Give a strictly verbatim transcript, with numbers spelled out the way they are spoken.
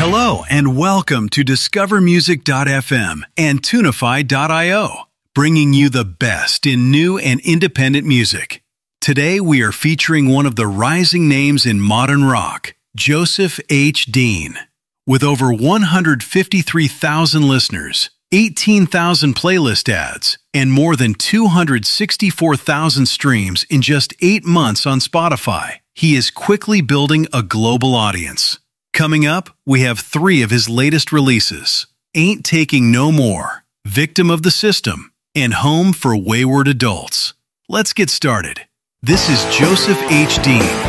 Hello and welcome to Discover Music dot f m and Tunify dot i o, bringing you the best in new and independent music. Today we are featuring one of the rising names in modern rock, Joseph H. Dean. With over one hundred fifty-three thousand listeners, eighteen thousand playlist ads, and more than two hundred sixty-four thousand streams in just eight months on Spotify, he is quickly building a global audience. Coming up, we have three of his latest releases: Ain't Taking No More, Victim of the System, and Home for Wayward Adults. Let's get started. This is Joseph H. Dean.